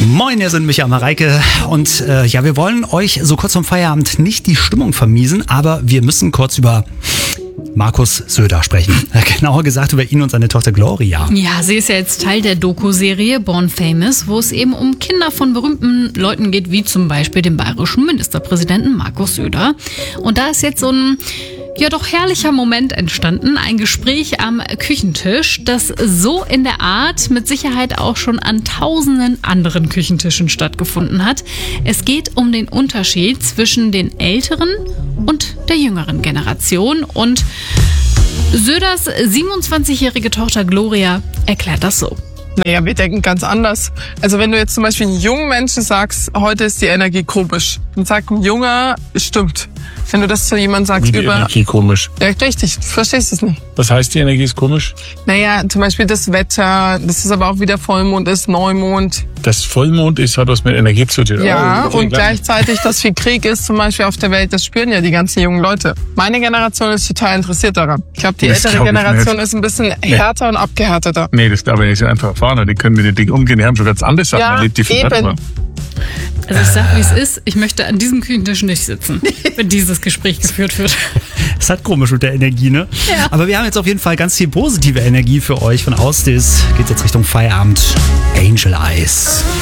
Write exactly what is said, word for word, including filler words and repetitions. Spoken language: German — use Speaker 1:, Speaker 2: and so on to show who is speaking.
Speaker 1: Moin, hier sind Micha und Mareike und äh, ja, wir wollen euch so kurz vorm Feierabend nicht die Stimmung vermiesen, aber wir müssen kurz über Markus Söder sprechen. Genauer gesagt über ihn und seine Tochter Gloria.
Speaker 2: Ja, sie ist ja jetzt Teil der Doku-Serie Born Famous, wo es eben um Kinder von berühmten Leuten geht, wie zum Beispiel dem bayerischen Ministerpräsidenten Markus Söder. Und da ist jetzt so ein ja doch herrlicher Moment entstanden, ein Gespräch am Küchentisch, das so in der Art mit Sicherheit auch schon an tausenden anderen Küchentischen stattgefunden hat. Es geht um den Unterschied zwischen den älteren und der jüngeren Generation und Söders siebenundzwanzigjährige Tochter Gloria erklärt das so.
Speaker 3: Naja, wir denken ganz anders. Also wenn du jetzt zum Beispiel einen jungen Menschen sagst, heute ist die Energie komisch, dann sagt ein Junger, stimmt. Wenn du das zu jemandem sagst
Speaker 4: Wie die
Speaker 3: über...
Speaker 4: Energie komisch.
Speaker 3: Ja, richtig, du verstehst es nicht.
Speaker 4: Was heißt, die Energie ist komisch?
Speaker 3: Naja, zum Beispiel das Wetter, das ist aber auch wieder Vollmond, ist Neumond.
Speaker 4: Das Vollmond ist, hat was mit Energie zu tun.
Speaker 3: Ja,
Speaker 4: Oh,
Speaker 3: und
Speaker 4: klar.
Speaker 3: gleichzeitig, dass viel Krieg ist zum Beispiel auf der Welt, das spüren ja die ganzen jungen Leute. Meine Generation ist total interessiert daran. Ich glaube, die
Speaker 4: Das
Speaker 3: ältere
Speaker 4: glaub ich
Speaker 3: Generation
Speaker 4: nicht.
Speaker 3: ist ein bisschen härter und abgehärteter.
Speaker 4: Nee, das glaube ich nicht. Die sind einfach erfahrener. Die können mit den Dingen umgehen. Die haben schon ganz andere Sachen
Speaker 3: Ja,
Speaker 4: erlebt. Die viel
Speaker 3: eben.
Speaker 4: härter waren.
Speaker 2: Also ich sag, wie es ist, ich möchte an diesem Küchentisch nicht sitzen, wenn dieses Gespräch geführt wird.
Speaker 1: Ist halt komisch mit der Energie, ne?
Speaker 2: Ja.
Speaker 1: Aber wir haben jetzt auf jeden Fall ganz viel positive Energie für euch. Von Austis geht's jetzt Richtung Feierabend. Angel Eyes.